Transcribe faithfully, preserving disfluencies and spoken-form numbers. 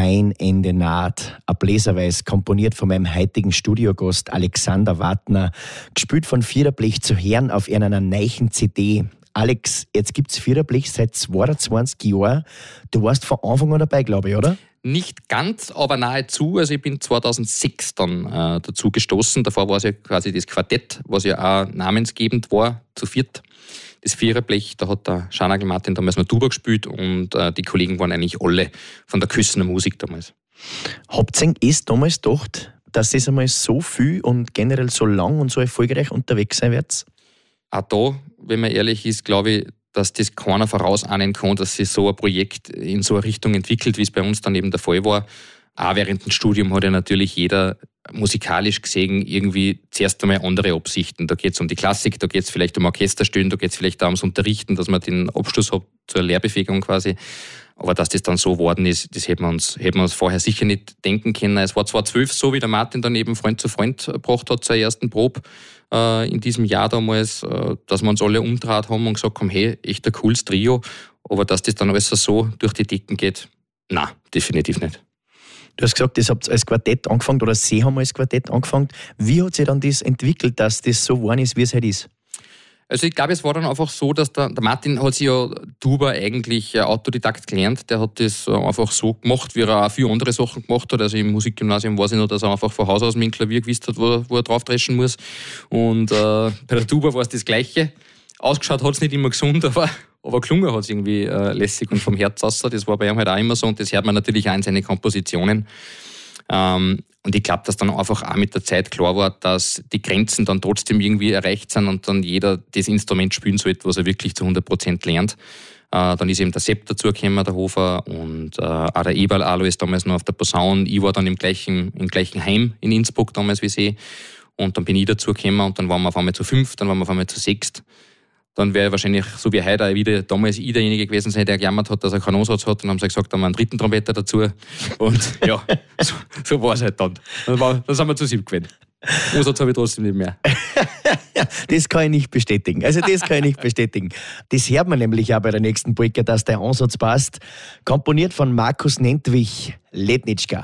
Kein Ende naht. Ein Bläserweis, komponiert von meinem heutigen Studiogast Alexander Wattner, gespielt von Viererblech zu hören auf einer neuen C D. Alex, jetzt gibt es Viererblech seit zweiundzwanzig Jahren. Du warst von Anfang an dabei, glaube ich, oder? Nicht ganz, aber nahezu. Also ich bin zweitausendsechs dann äh, dazu gestoßen. Davor war es ja quasi das Quartett, was ja auch namensgebend war, zu viert. Das Viererblech, da hat der Scharnagl Martin damals noch Tuba gespielt und äh, die Kollegen waren eigentlich alle von der Küssener Musik damals. Habt ihr es damals gedacht, dass das einmal so viel und generell so lang und so erfolgreich unterwegs sein wird? Auch da, wenn man ehrlich ist, glaube ich, dass das keiner vorausahnen kann, dass sich so ein Projekt in so eine Richtung entwickelt, wie es bei uns dann eben der Fall war. Auch während dem Studium hat ja natürlich jeder musikalisch gesehen irgendwie zuerst einmal andere Absichten. Da geht es um die Klassik, da geht es vielleicht um Orchesterstellen, da geht es vielleicht auch ums Unterrichten, dass man den Abschluss hat zur Lehrbefähigung quasi. Aber dass das dann so geworden ist, das hätten wir uns, hätten wir uns vorher sicher nicht denken können. Es war zweitausendzwölf so, wie der Martin dann eben Freund zu Freund gebracht hat zur ersten Probe äh, in diesem Jahr damals, äh, dass wir uns alle umgedreht haben und gesagt haben, hey, echt ein cooles Trio. Aber dass das dann alles so durch die Decken geht, nein, definitiv nicht. Du hast gesagt, ihr habt als Quartett angefangen oder Sie haben als Quartett angefangen. Wie hat sich dann das entwickelt, dass das so geworden ist, wie es heute ist? Also ich glaube, es war dann einfach so, dass der, der Martin hat sich ja Tuba eigentlich Autodidakt gelernt. Der hat das einfach so gemacht, wie er auch viele andere Sachen gemacht hat. Also im Musikgymnasium weiß ich noch, dass er einfach von Haus aus mit dem Klavier gewusst hat, wo, wo er drauf dreschen muss. Und äh, bei der Tuba war es das Gleiche. Ausgeschaut hat es nicht immer gesund, aber, aber gelungen hat es irgendwie äh, lässig und vom Herz aus. Das war bei ihm halt auch immer so und das hört man natürlich auch in seinen Kompositionen. Ähm, und ich glaube, dass dann einfach auch mit der Zeit klar war, dass die Grenzen dann trotzdem irgendwie erreicht sind und dann jeder das Instrument spielen sollte, was er wirklich zu hundert Prozent lernt. Äh, dann ist eben der Sepp dazugekommen, der Hofer, und äh, auch der Eberl Alois damals noch auf der Posaune. Ich war dann im gleichen, im gleichen Heim in Innsbruck damals wie sie. Und dann bin ich dazugekommen und dann waren wir auf einmal zu fünf, dann waren wir auf einmal zu sechst. Dann wäre wahrscheinlich, so wie heute, wieder damals ich derjenige gewesen sein, der gejammert hat, dass er keinen Ansatz hat. Dann haben sie gesagt, dann haben wir einen dritten Trompeter dazu. Und ja, so, so war es halt dann. Dann, war, dann sind wir zu sieben gewesen. Ansatz habe ich trotzdem nicht mehr. Das kann ich nicht bestätigen. Also das kann ich nicht bestätigen. Das hört man nämlich auch bei der nächsten Polka, dass der Ansatz passt. Komponiert von Markus Nentwich, Letnitschka.